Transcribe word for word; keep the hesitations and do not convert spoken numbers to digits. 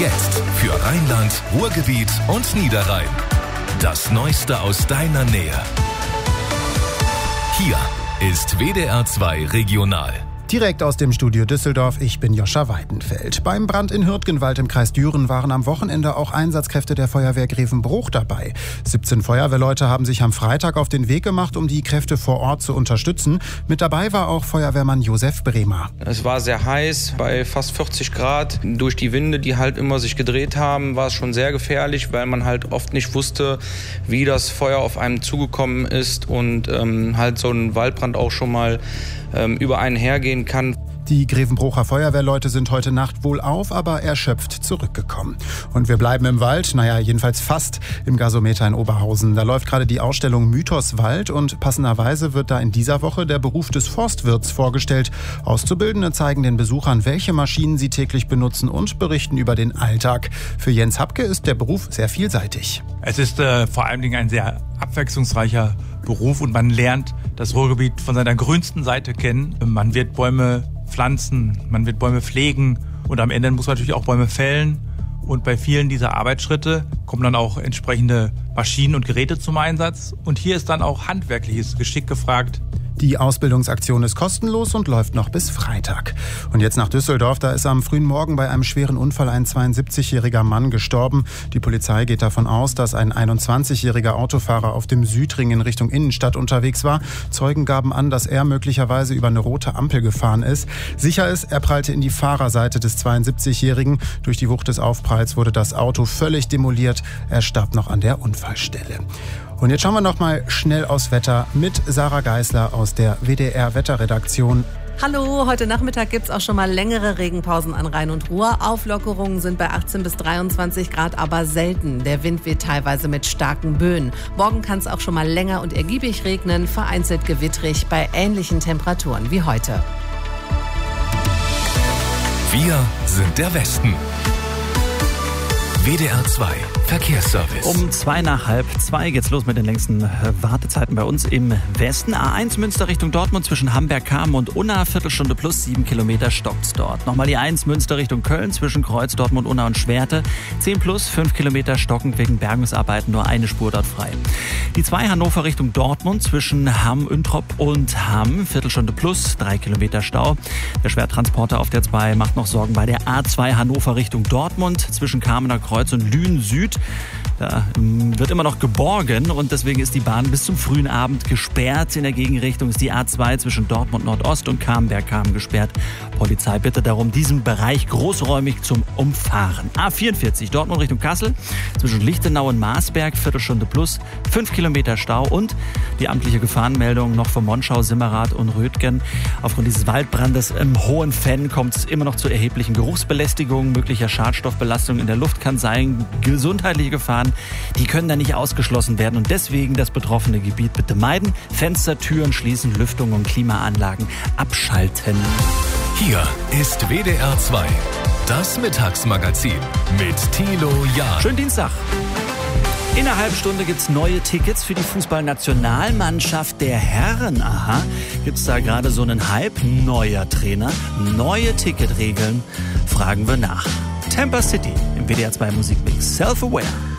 Jetzt für Rheinland, Ruhrgebiet und Niederrhein. Das Neueste aus deiner Nähe. Hier ist W D R zwei Regional. Direkt aus dem Studio Düsseldorf, ich bin Joscha Weidenfeld. Beim Brand in Hürtgenwald im Kreis Düren waren am Wochenende auch Einsatzkräfte der Feuerwehr Grevenbruch dabei. siebzehn Feuerwehrleute haben sich am Freitag auf den Weg gemacht, um die Kräfte vor Ort zu unterstützen. Mit dabei war auch Feuerwehrmann Josef Bremer. Es war sehr heiß, bei fast vierzig Grad. Durch die Winde, die halt immer sich gedreht haben, war es schon sehr gefährlich, weil man halt oft nicht wusste, wie das Feuer auf einem zugekommen ist und ähm, halt so ein Waldbrand auch schon mal ähm, über einen hergehen kann. Die Grevenbrucher Feuerwehrleute sind heute Nacht wohl auf, aber erschöpft zurückgekommen. Und wir bleiben im Wald, naja, jedenfalls fast im Gasometer in Oberhausen. Da läuft gerade die Ausstellung Mythos Wald und passenderweise wird da in dieser Woche der Beruf des Forstwirts vorgestellt. Auszubildende zeigen den Besuchern, welche Maschinen sie täglich benutzen und berichten über den Alltag. Für Jens Hapke ist der Beruf sehr vielseitig. Es ist äh, vor allen Dingen ein sehr abwechslungsreicher Beruf und man lernt das Ruhrgebiet von seiner grünsten Seite kennen. Man wird Bäume pflanzen, man wird Bäume pflegen und am Ende muss man natürlich auch Bäume fällen. Und bei vielen dieser Arbeitsschritte kommen dann auch entsprechende Maschinen und Geräte zum Einsatz. Und hier ist dann auch handwerkliches Geschick gefragt. Die Ausbildungsaktion ist kostenlos und läuft noch bis Freitag. Und jetzt nach Düsseldorf, da ist am frühen Morgen bei einem schweren Unfall ein zweiundsiebzigjähriger Mann gestorben. Die Polizei geht davon aus, dass ein einundzwanzigjähriger Autofahrer auf dem Südring in Richtung Innenstadt unterwegs war. Zeugen gaben an, dass er möglicherweise über eine rote Ampel gefahren ist. Sicher ist, er prallte in die Fahrerseite des zweiundsiebzigjährigen. Durch die Wucht des Aufpralls wurde das Auto völlig demoliert. Er starb noch an der Unfallstelle. Und jetzt schauen wir noch mal schnell aufs Wetter mit Sarah Geisler aus der W D R-Wetterredaktion. Hallo, heute Nachmittag gibt's auch schon mal längere Regenpausen an Rhein und Ruhr. Auflockerungen sind bei achtzehn bis dreiundzwanzig Grad aber selten. Der Wind weht teilweise mit starken Böen. Morgen kann es auch schon mal länger und ergiebig regnen, vereinzelt gewittrig bei ähnlichen Temperaturen wie heute. Wir sind der Westen. W D R zwei Verkehrsservice. Um zwei nach halb zwei geht's los mit den längsten Wartezeiten bei uns im Westen. A eins Münster Richtung Dortmund zwischen Hamberg-Kamen und Unna, Viertelstunde plus, sieben Kilometer stockt's dort. Nochmal die eins Münster Richtung Köln zwischen Kreuz, Dortmund, Unna und Schwerte. zehn plus, fünf Kilometer stockend wegen Bergungsarbeiten, nur eine Spur dort frei. Die zwei Hannover Richtung Dortmund zwischen Hamm, Üntrop und Hamm, Viertelstunde plus, drei Kilometer Stau. Der Schwertransporter auf der zwei macht noch Sorgen bei der A zwei Hannover Richtung Dortmund zwischen Kamener Kreuz und Lünen Süd. Da wird immer noch geborgen und deswegen ist die Bahn bis zum frühen Abend gesperrt. In der Gegenrichtung ist die A zwei zwischen Dortmund Nordost und Camberg-Kamen gesperrt. Polizei bittet darum, diesen Bereich großräumig zum Umfahren. A vierundvierzig Dortmund Richtung Kassel zwischen Lichtenau und Marsberg, Viertelstunde plus, fünf Kilometer Stau und die amtliche Gefahrenmeldung noch von Monschau, Simmerath und Rötgen. Aufgrund dieses Waldbrandes im Hohen Fenn kommt es immer noch zu erheblichen Geruchsbelästigungen, möglicher Schadstoffbelastung in der Luft kann sein, gesundheitliche Gefahren, die können da nicht ausgeschlossen werden und deswegen das betroffene Gebiet bitte meiden, Fenster, Türen schließen, Lüftung und Klimaanlagen abschalten. Hier ist W D R zwei, das Mittagsmagazin mit Thilo Jahn. Schönen Dienstag. In einer halben Stunde gibt's neue Tickets für die Fußballnationalmannschaft der Herren. Aha, gibt's da gerade so einen Hype? Neuer Trainer, neue Ticketregeln? Fragen wir nach. Tampa City im W D R zwei Musikmix. Self-Aware.